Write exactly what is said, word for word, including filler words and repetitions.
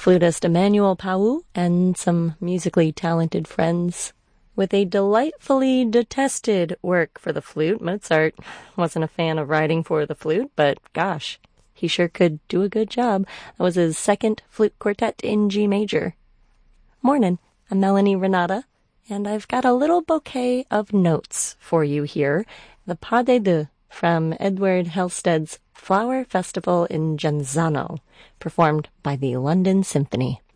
flutist Emmanuel Pau and some musically talented friends. With a delightfully detested work for the flute, Mozart wasn't a fan of writing for the flute, but gosh, he sure could do a good job. That was his second flute quartet in G major. Mornin', I'm Melanie Renata, and I've got a little bouquet of notes for you here. The Pas des Deux from Edward Halstead's Flower Festival in Genzano, performed by the London Symphony.